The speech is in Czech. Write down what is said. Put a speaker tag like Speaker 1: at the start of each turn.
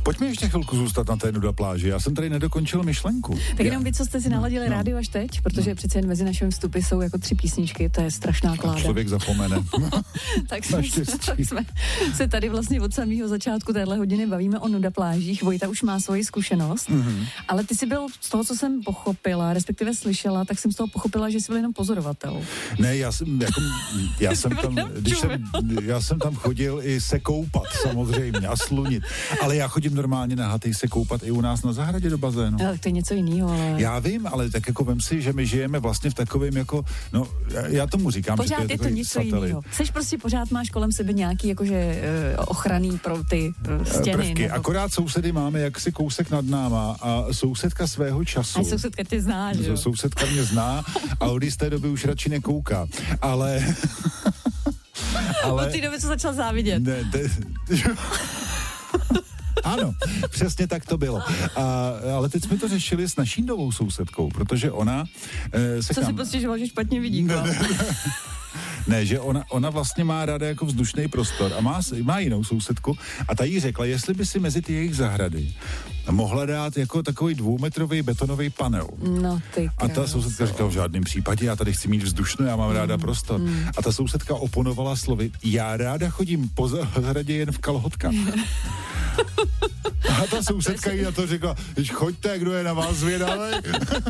Speaker 1: Pojďme ještě chvilku zůstat na té nuda pláži. Já jsem tady nedokončil myšlenku.
Speaker 2: Tak jenom vy, co jste si naladili rádio až teď, protože přece jen mezi našimi vstupy jsou jako 3 písničky, to je strašná kláda.
Speaker 1: A člověk zapomene.
Speaker 2: tak jsme se tady vlastně od samého začátku téhle hodiny bavíme o nuda plážích. Vojta už má svoji zkušenost, ale ty jsi byl z toho, co jsem pochopila, respektive slyšela, tak jsem z toho pochopila, že jsi byl jenom pozorovatel.
Speaker 1: Ne, já jsem tam chodil i se koupat samozřejmě a slunit, ale já chodím normálně nahatej se koupat i u nás na zahradě do bazénu.
Speaker 2: Ale to je něco jiného, ale...
Speaker 1: Já vím, ale tak jako vem si, že my žijeme vlastně v takovém jako, no, já tomu říkám,
Speaker 2: pořád
Speaker 1: že to je takový
Speaker 2: něco jiného. Seš prostě pořád máš kolem sebe nějaký jakože ochranný pro ty stěny.
Speaker 1: Prvky.
Speaker 2: Nebo...
Speaker 1: Akorát sousedy máme jaksi kousek nad náma a sousedka svého času.
Speaker 2: A sousedka tě zná, že jo?
Speaker 1: Sousedka mě zná a od z té doby už radši nekouká, ale...
Speaker 2: Od té doby, co začal závidět.
Speaker 1: Ano, přesně tak to bylo. Ale teď jsme to řešili s naší novou sousedkou, protože ona se
Speaker 2: Co si postěžoval, že špatně vidí?
Speaker 1: Ne, že ona vlastně má ráda jako vzdušný prostor a má jinou sousedku a ta jí řekla, jestli by si mezi ty jejich zahrady mohla dát jako takový 2metrový betonový panel.
Speaker 2: No ty
Speaker 1: a ta sousedka říkala, v žádném případě, já tady chci mít vzdušno, já mám ráda prostor. A ta sousedka oponovala slovy, já ráda chodím po zahradě jen v kalhotkách. A ta sousedka jí na to řekla, choďte, kdo je na vás zvědavý.